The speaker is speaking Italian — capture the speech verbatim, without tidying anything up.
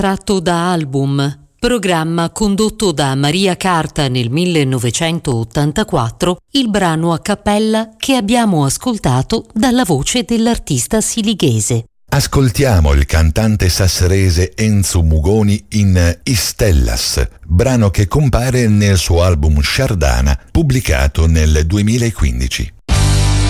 tratto da Album, programma condotto da Maria Carta nel millenovecentottantaquattro, il brano a cappella che abbiamo ascoltato dalla voce dell'artista silighese. Ascoltiamo il cantante sasserese Enzo Mugoni in Istellas, brano che compare nel suo album Shardana, pubblicato nel duemilaquindici.